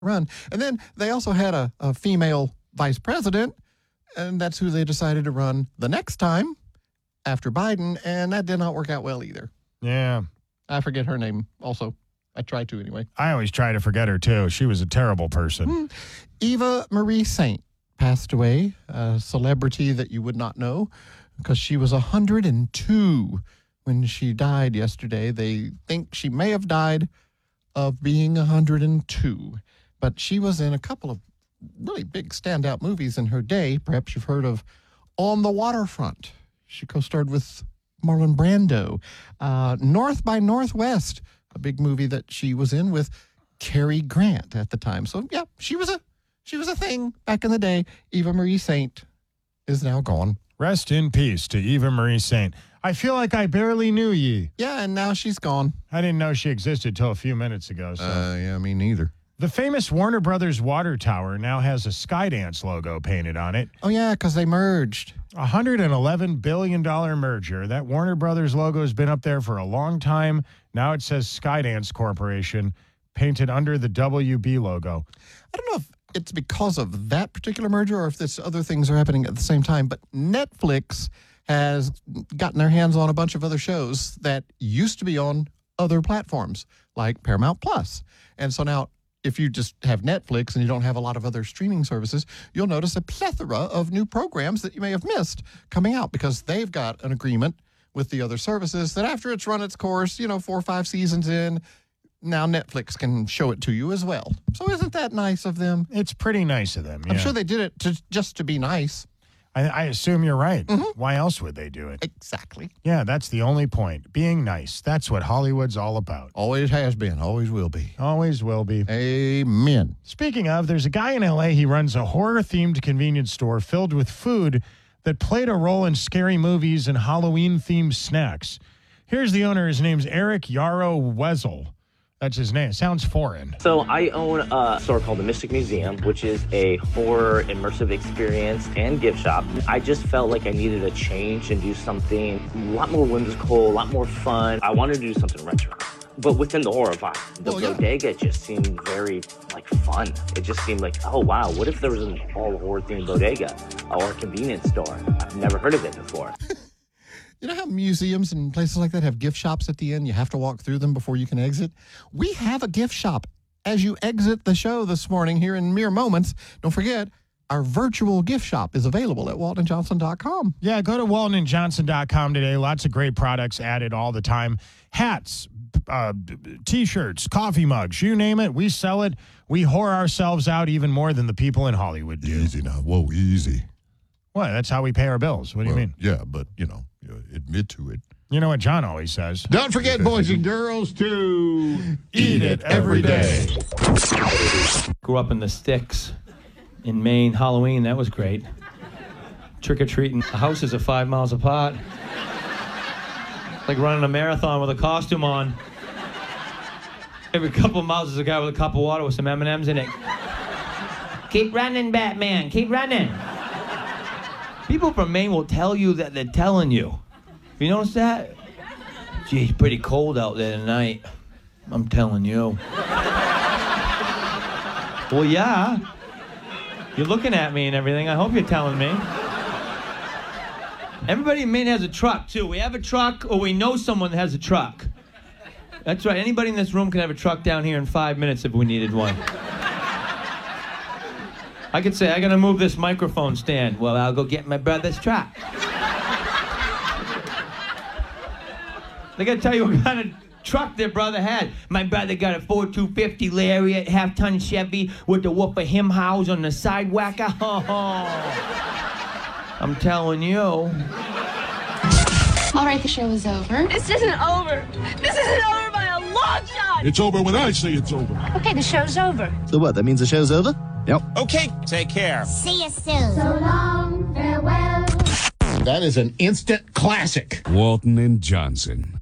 run. And then they also had a female vice president, and that's who they decided to run the next time after Biden, and that did not work out well either. Yeah. I forget her name also. I try to anyway. I always try to forget her, too. She was a terrible person. Eva Marie Saint passed away, a celebrity that you would not know, because she was 102 when she died yesterday. They think she may have died of being 102, but she was in a couple of really big standout movies in her day. Perhaps you've heard of On the Waterfront. She co-starred with Marlon Brando. North by Northwest, a big movie that she was in with Cary Grant at the time. So yeah, she was a thing back in the day. Eva Marie Saint is now gone. Rest in peace to Eva Marie Saint. I feel like I barely knew ye. Yeah, and now she's gone. I didn't know she existed till a few minutes ago. So. Yeah, me neither. The famous Warner Brothers water tower now has a Skydance logo painted on it. Oh, yeah, because they merged. $111 billion merger. That Warner Brothers logo has been up there for a long time. Now it says Skydance Corporation painted under the WB logo. I don't know if it's because of that particular merger or if this other things are happening at the same time, but Netflix has gotten their hands on a bunch of other shows that used to be on other platforms like Paramount Plus. And so now, if you just have Netflix and you don't have a lot of other streaming services, you'll notice a plethora of new programs that you may have missed coming out because they've got an agreement with the other services that after it's run its course, 4 or 5 seasons in, now Netflix can show it to you as well. So isn't that nice of them? It's pretty nice of them, yeah. I'm sure they did it just to be nice. I assume you're right. Mm-hmm. Why else would they do it? Exactly. Yeah, that's the only point. Being nice. That's what Hollywood's all about. Always has been. Always will be. Always will be. Amen. Speaking of, there's a guy in L.A. He runs a horror-themed convenience store filled with food that played a role in scary movies and Halloween-themed snacks. Here's the owner. His name's Eric Yarrow Wessel. That's his name. Sounds foreign. So I own a store called the Mystic Museum, which is a horror immersive experience and gift shop. I just felt like I needed a change and do something a lot more whimsical, a lot more fun. I wanted to do something retro, but within the horror vibe. The bodega just seemed very fun. It just seemed like, oh wow, what if there was an all horror themed bodega or a convenience store? I've never heard of it before. You know how museums and places like that have gift shops at the end? You have to walk through them before you can exit. We have a gift shop as you exit the show this morning here in mere moments. Don't forget, our virtual gift shop is available at waltonjohnson.com. Yeah, go to waltonjohnson.com today. Lots of great products added all the time. Hats, T-shirts, coffee mugs, you name it. We sell it. We whore ourselves out even more than the people in Hollywood do. Easy now. Whoa, easy. What? That's how we pay our bills. What do you mean? Yeah, but, you admit to it. You know what John always says. Don't forget, boys and girls, to eat it every day. Grew up in the sticks in Maine. Halloween, that was great. Trick-or-treating. The houses are 5 miles apart. Like running a marathon with a costume on. Every couple of miles there's a guy with a cup of water with some M&Ms in it. Keep running, Batman. Keep running. People from Maine will tell you that they're telling you. You notice that? Gee, it's pretty cold out there tonight. I'm telling you. Well, yeah. You're looking at me and everything. I hope you're telling me. Everybody in Maine has a truck, too. We have a truck, or we know someone that has a truck. That's right. Anybody in this room can have a truck down here in 5 minutes if we needed one. I could say, I gotta move this microphone stand. Well, I'll go get my brother's truck. They gotta tell you what kind of truck their brother had. My brother got a Ford 250 Lariat, half-ton Chevy with the whoop of him house on the sidewalker. I'm telling you. All right, the show is over. This isn't over. This isn't over by a long shot. It's over when I say it's over. Okay, the show's over. So what, that means the show's over? Yep. Okay, take care. See you soon. So long, farewell. That is an instant classic. Walton and Johnson.